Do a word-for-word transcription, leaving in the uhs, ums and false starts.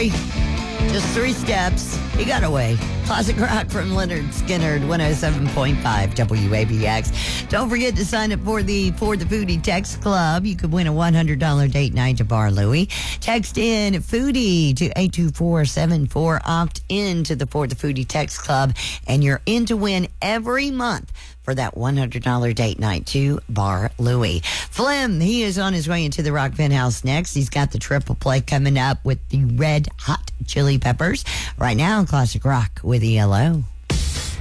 Sorry. Just three steps. He got away. Classic rock from Leonard Skinner, one oh seven point five W A B X. Don't forget to sign up for the For the Foodie Text Club. You could win a one hundred dollars date night to Bar Louie. Text in Foodie to eight two four seven four. Opt in to the For the Foodie Text Club, and you're in to win every month for that one hundred dollars date night to Bar Louie. Flim, he is on his way into the Rock Penthouse next. He's got the triple play coming up with the Red Hot Chili Peppers. Right now, Classic Rock with E L O.